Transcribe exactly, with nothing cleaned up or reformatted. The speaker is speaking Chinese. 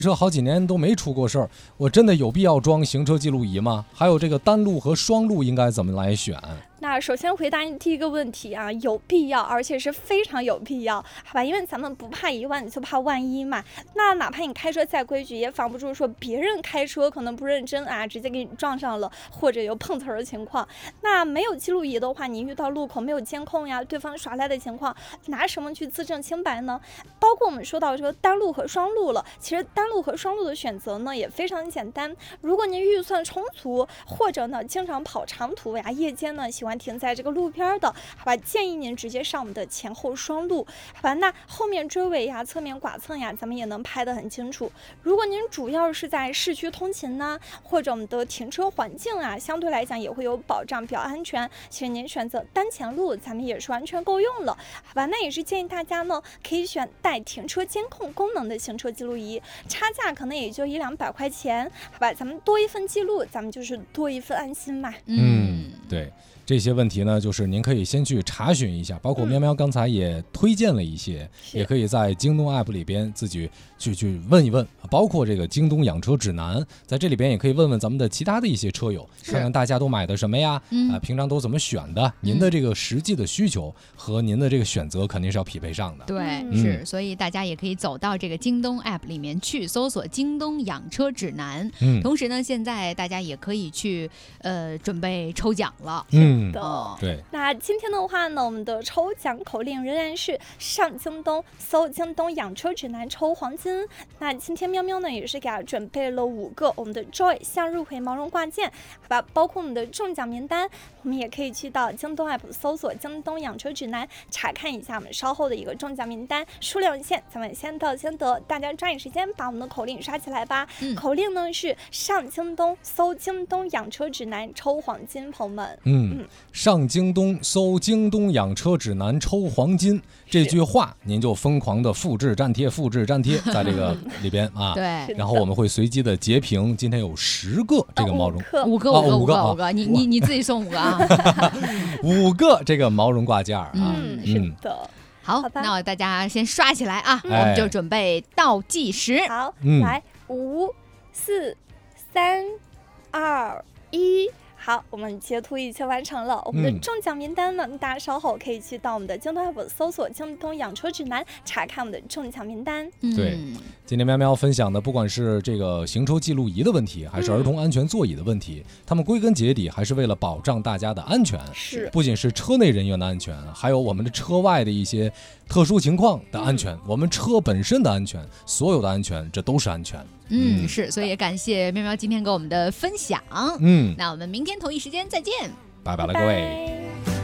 这好几年都没出过事儿，我真的有必要装行车记录仪吗？还有这个单路和双路应该怎么来选？ 那首先回答你第一个问题啊，有必要，而且是非常有必要，好吧？因为咱们不怕一万，就怕万一嘛。那哪怕你开车再规矩，也防不住说别人开车可能不认真啊，直接给你撞上了，或者有碰瓷儿的情况。那没有记录仪的话，你遇到路口没有监控呀，对方耍赖的情况，拿什么去自证清白呢？包括我们说到这个单路和双路了，其实单路和双路的选择呢也非常简单。如果您预算充足，或者呢经常跑长途呀，夜间呢喜欢停在这个路边的，好吧，建议您直接上我们的前后双路，好吧，那后面追尾呀、侧面剐蹭呀，咱们也能拍得很清楚。如果您主要是在市区通勤呢，或者我们的停车环境啊，相对来讲也会有保障，比较安全，其实您选择单前路，咱们也是完全够用了，好吧？那也是建议大家呢，可以选带停车监控功能的行车记录仪，差价可能也就一两百块钱，好吧？咱们多一份记录，咱们就是多一份安心嘛。 嗯，对。这些问题呢，就是您可以先去查询一下，包括喵喵刚才也推荐了一些，嗯、也可以在京东 app 里边自己去去问一问，包括这个京东养车指南，在这里边也可以问问咱们的其他的一些车友，看看大家都买的什么呀，嗯、啊，平常都怎么选的，您的这个实际的需求和您的这个选择肯定是要匹配上的。 对，嗯、是，所以大家也可以走到这个京东 app 里面去搜索京东养车指南，嗯、同时呢，现在大家也可以去呃准备抽奖了。 嗯。 的、 哦、对， 那今天的话呢，我们的抽奖口令仍然是上京东搜京东养车指南抽黄金。那今天喵喵呢也是给大家准备了五个我们的 Joy 向日葵毛绒挂件，好吧，包括我们的中奖名单，我们也可以去到京东 app 搜索京东养车指南查看一下我们稍后的一个中奖名单，数量有限，咱们先到先得，大家抓紧时间把我们的口令刷起来吧。嗯、口令呢是上京东搜京东养车指南抽黄金，朋友们。 嗯。嗯上京东搜京东养车指南抽黄金，这句话您就疯狂的复制粘贴复制粘贴在这个里边啊。 对， 然后我们会随机的截屏，今天有十个这个毛绒， 五个五个五个五个，你你你自己送五个啊， 五个这个毛绒挂件啊。 嗯，是的。 好，那大家先刷起来啊，我们就准备倒计时。 好，来，五、四、三、二、一。好，我们截图已经完成了。我们的中奖名单呢，嗯、大家稍后可以去到我们的京东 app 搜索京东养车指南，查看我们的中奖名单。 对，今天喵喵分享的，不管是这个行车记录仪的问题，还是儿童安全座椅的问题，嗯、他们归根结底还是为了保障大家的安全。 是，不仅是车内人员的安全，还有我们的车外的一些特殊情况的安全，嗯、我们车本身的安全，所有的安全，这都是安全。 嗯，是，所以也感谢喵喵今天给我们的分享。 嗯， 那我们明天同一时间再见， 拜拜了各位。